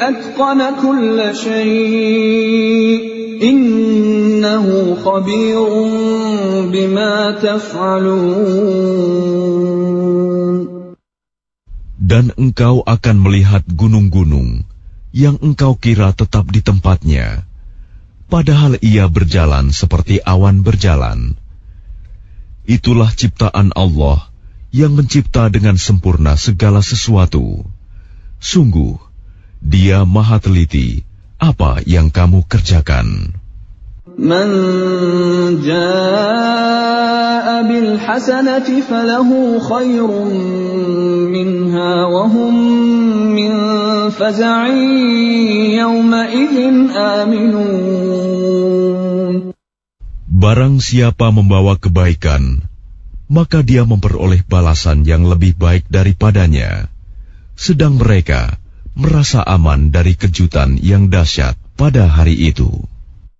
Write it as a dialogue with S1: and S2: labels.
S1: أتقن كل شيء إنه خبير بما تفعلون.
S2: Dan engkau akan melihat gunung-gunung yang engkau kira tetap di tempatnya, padahal ia berjalan seperti awan berjalan. Itulah ciptaan Allah yang mencipta dengan sempurna segala sesuatu. Sungguh, Dia Maha Teliti apa yang kamu kerjakan.
S1: Man jaa bil hasanati falahu khairun minha wa hum min faza'in yawma idzin aminun.
S2: Barang siapa membawa kebaikan, maka dia memperoleh balasan yang lebih baik daripadanya, sedang mereka merasa aman dari kejutan yang dahsyat pada hari itu.